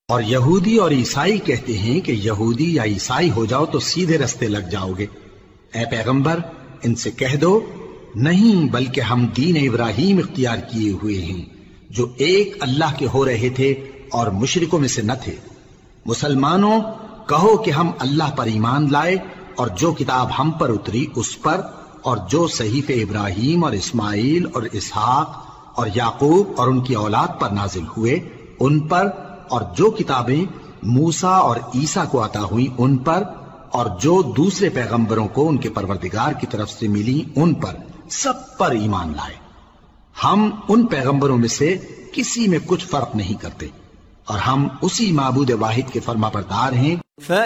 और यहूदी और ईसाई कहते हैं कि यहूदी या ईसाई हो जाओ तो सीधे रास्ते लग जाओगे। ऐ पैगंबर, इनसे कह दो, नहीं, बल्कि हम दीन इब्राहिम इख्तियार किए हुए हैं, जो एक अल्लाह के हो रहे थे और मुशरिकों में से न थे। मुसलमानों, कहो कि हम अल्लाह पर ईमान लाए और जो किताब हम पर उतरी उस पर, और जो सहीफे इब्राहिम और इस्माइल और इसहाक और याकूब और उनकी औलाद पर नाजिल हुए उन पर, और जो किताबें मूसा और ईसा को अता हुई उन पर, और जो दूसरे पैगंबरों को उनके परवरदिगार की तरफ से मिली उन पर, सब पर ईमान लाए। हम उन पैगंबरों में से किसी में कुछ फर्क नहीं करते और हम उसी माबूद वाहिद के फर्माबरदार हैं।